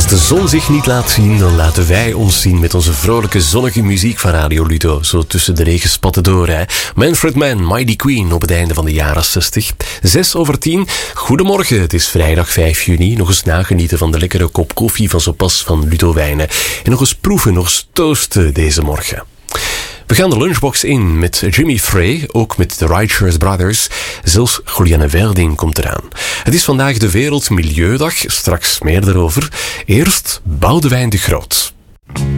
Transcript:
de zon zich niet laat zien, dan laten wij ons zien met onze vrolijke zonnige muziek van Radio Ludo. Zo tussen de regenspatten door, hè. Manfred Mann, Mighty Queen op het einde van de jaren 60. 6:10. Goedemorgen, het is vrijdag 5 juni. Nog eens nagenieten van de lekkere kop koffie van zo pas van Ludo Wijnen. En nog eens proeven, nog eens toosten deze morgen. We gaan de lunchbox in met Jimmy Frey, ook met de Righteous Brothers. Zelfs Juliane Verding komt eraan. Het is vandaag de Wereldmilieudag, straks meer daarover. Eerst Boudewijn de Groot.